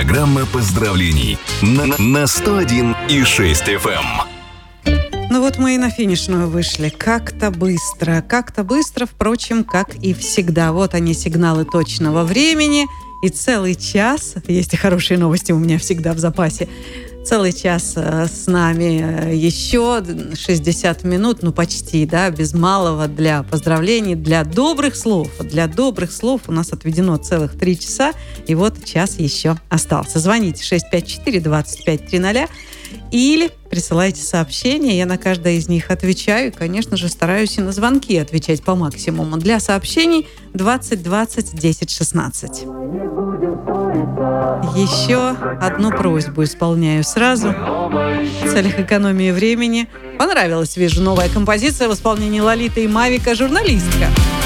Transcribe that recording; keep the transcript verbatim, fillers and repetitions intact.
Программа поздравлений на, на сто один и шесть эф эм. Ну вот мы и на финишную вышли. Как-то быстро. Как-то быстро, впрочем, как и всегда. Вот они, сигналы точного времени. И целый час, есть и хорошие новости у меня всегда в запасе, целый час с нами еще шестьдесят минут, ну почти, да, без малого для поздравлений, для добрых слов. Для добрых слов у нас отведено целых три часа, и вот час еще остался. Звоните шесть пять четыре двадцать пять тридцать или присылайте сообщения, я на каждое из них отвечаю, и, конечно же, стараюсь и на звонки отвечать по максимуму. Для сообщений двадцать двадцать десять шестнадцать. Еще одну просьбу исполняю сразу в целях экономии времени. Понравилась, вижу, новая композиция в исполнении Лолиты и Мавика «Журналистка».